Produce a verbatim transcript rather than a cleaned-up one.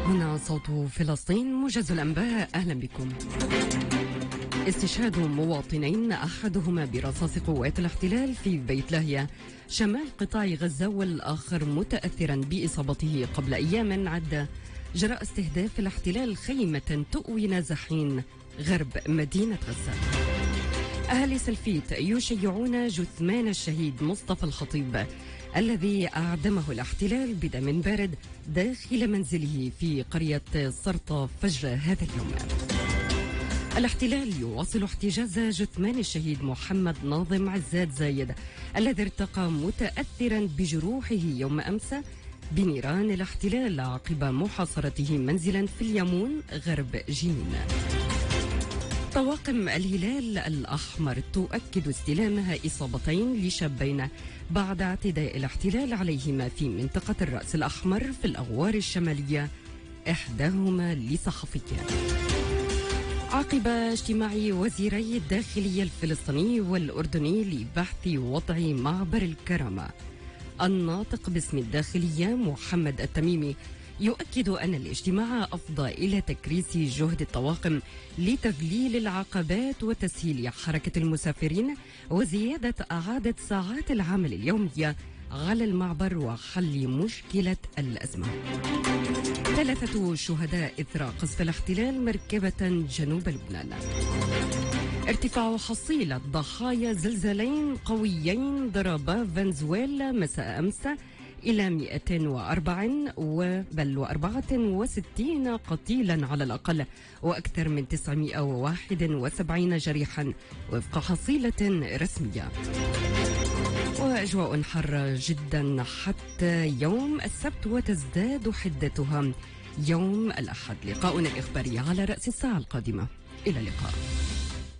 هنا صوت فلسطين، موجز الأنباء. أهلا بكم. استشهاد مواطنين أحدهما برصاص قوات الاحتلال في بيت لاهيا شمال قطاع غزة، والآخر متأثرا بإصابته قبل أيام عدة جراء استهداف الاحتلال خيمة تؤوي نازحين غرب مدينة غزة. أهل سلفيت يشيعون جثمان الشهيد مصطفى الخطيب الذي أعدمه الاحتلال بدم بارد داخل منزله في قرية سرطة فجر هذا اليوم. الاحتلال يواصل احتجاز جثمان الشهيد محمد ناظم عزاد زايد الذي ارتقى متأثرا بجروحه يوم أمس بنيران الاحتلال عقب محاصرته منزلا في اليمون غرب جنين. طواقم الهلال الأحمر تؤكد استلامها إصابتين لشابين بعد اعتداء الاحتلال عليهما في منطقة الرأس الأحمر في الأغوار الشمالية، إحداهما لصحفي. عقب اجتماع وزيري الداخلية الفلسطيني والأردني لبحث وضع معبر الكرامة، الناطق باسم الداخلية محمد التميمي يؤكد أن الاجتماع أفضى إلى تكريس جهد الطواقم لتذليل العقبات وتسهيل حركة المسافرين وزيادة أعادة ساعات العمل اليومية على المعبر وحل مشكلة الأزمة. ثلاثة شهداء إثر قصف الاحتلال مركبة جنوب لبنان. ارتفاع حصيلة ضحايا زلزالين قويين ضربا فنزويلا مساء أمس إلى مئتين وأربعة بل وأربعة وستين قتيلا على الأقل، وأكثر من تسعمئة وواحد وسبعين جريحا وفق حصيلة رسمية. وأجواء حارة جدا حتى يوم السبت وتزداد حدتها يوم الأحد. لقاؤنا الإخباري على رأس الساعة القادمة. إلى اللقاء.